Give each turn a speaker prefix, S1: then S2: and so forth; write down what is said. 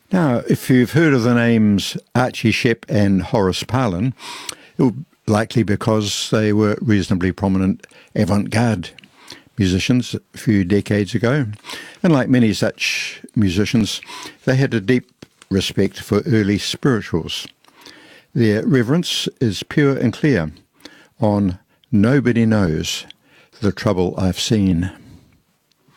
S1: Now, if you've heard of the names Archie Shepp and Horace Parlan, likely because they were reasonably prominent avant-garde musicians a few decades ago. And like many such musicians, they had a deep respect for early spirituals. Their reverence is pure and clear on Nobody Knows the Trouble I've Seen.